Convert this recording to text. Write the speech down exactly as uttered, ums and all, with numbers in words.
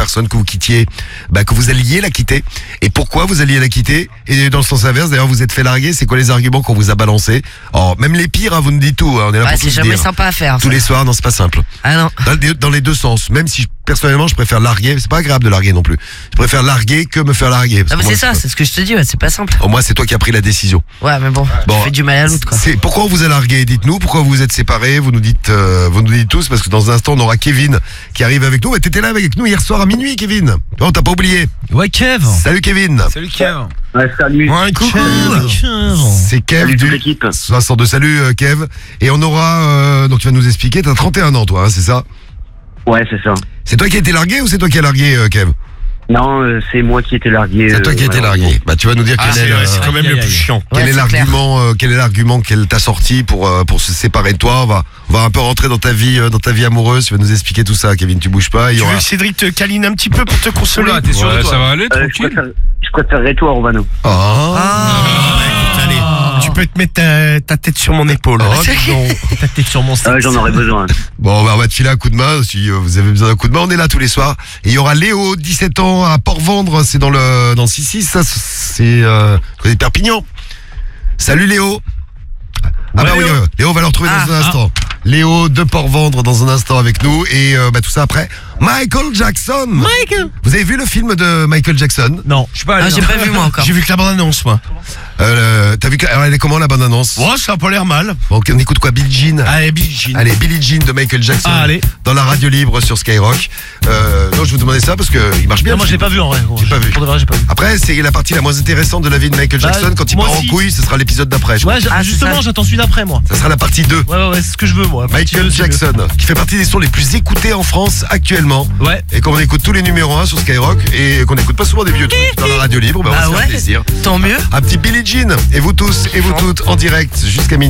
personne que vous quittiez, bah, que vous alliez la quitter. Et pourquoi vous alliez la quitter? Et dans le sens inverse, d'ailleurs, vous êtes fait larguer. C'est quoi les arguments qu'on vous a balancés? Oh, même les pires, hein, vous nous dites tout. Hein, on est là Ouais, pour c'est tout jamais dire. sympa à faire. Tous ça. les soirs, non, c'est pas simple. Ah non. Dans, les- dans les deux sens. Même si je- personnellement, je préfère larguer. C'est pas agréable de larguer non plus. Je préfère larguer que me faire larguer. Parce Ah, mais que c'est moi, ça, c'est ce que je te dis, ouais, c'est pas simple. Au moins, c'est toi qui as pris la décision. Ouais, mais bon, Bon, tu fais du mal à l'autre, quoi. C'est pourquoi on vous a largué. Dites-nous pourquoi vous vous êtes séparés. Vous nous dites, euh, vous nous dites tous parce que dans un instant, on aura Kevin qui arrive avec nous. Et t'étais là avec nous hier soir à minuit, Kevin. Non, t'as pas oublié. Ouais, Kev. Salut, Kevin. Salut, Kev. Ouais, salut. Ouais, coucou. C'est Kev Salut toute du l'équipe. soixante-deux. Salut, euh, Kev. Et on aura, euh, donc tu vas nous expliquer. T'as trente et un ans, toi, hein, c'est ça? Ouais, c'est ça. C'est toi qui as été largué ou c'est toi qui as largué, euh, Kev? Non, euh, c'est moi qui étais largué. C'est toi euh, qui as été malheureusement. largué. Bah, tu vas nous dire Ah, quel est, c'est le- ouais, c'est quand même Aïe, le aïe, plus aïe. chiant. quel Ouais, est c'est clair. l'argument, euh, quel est l'argument qu'elle t'a sorti pour euh, pour se séparer de toi. On va on va un peu rentrer dans ta vie, euh, dans ta vie amoureuse. Tu vas nous expliquer tout ça, Kevin. Tu bouges pas. Il y Tu aura... veux que Cédric te câline un petit peu pour te consoler? Oula, t'es sûr de Ouais, toi? ça va aller, Euh, je, tranquille. préfère, je préférerais toi, Romano. Oh. Allez, tu peux te mettre ta, ta tête sur mon épaule. Oh, dis donc. Ta tête sur mon Ah ouais, sexe. j'en aurais besoin. Bon, bah, on va te filer un coup de main. Si euh, vous avez besoin d'un coup de main, on est là tous les soirs. Et il y aura Léo, dix-sept ans, à Port-Vendre. C'est dans le dans le six six. Ça, c'est euh, côté de Perpignan. Salut Léo. Ah Ouais, bah oui, Léo. euh, Léo, on va le retrouver dans Ah, un instant. Léo de Port-Vendre dans un instant avec nous. Et euh, bah, tout ça après. Michael Jackson. Michael. Vous avez vu le film de Michael Jackson? Non, je sais pas. Ah, j'ai pas vu moi encore. J'ai vu que la bande-annonce, moi. Euh, T'as vu que, alors, elle est comment la bande-annonce? Ouais, ça a pas l'air mal. Bon, on écoute quoi? Billie Jean. Allez, Billie Jean. Allez, Billie Jean de Michael Jackson. Ah, allez. Dans la radio libre sur Skyrock. Euh, non, je vous demandais ça parce que il marche bien. Non, moi, je l'ai pas vu en vrai. gros. J'ai pas vu. Pour de vrai, j'ai pas vu. Après, c'est la partie la moins intéressante de la vie de Michael Bah, Jackson. Quand il moi part en aussi. couille, ce sera l'épisode d'après. je Ouais, crois. j'ai- Ah, c'est justement, ça. j'attends celui d'après, moi. Ça sera la partie deux. Ouais, ouais, ouais, c'est ce que je veux, moi. Partie Michael deux, c'est mieux. Jackson, qui fait partie des sons les plus écoutés en France actuellement. Ouais. Et qu'on écoute tous les numéros un sur Skyrock. Et qu'on n'écoute pas souvent des vieux trucs dans la radio libre. Bah, on va Ah se faire ouais. plaisir. Tant mieux. Un petit Billie Jean. Et vous tous et vous toutes en direct jusqu'à minuit.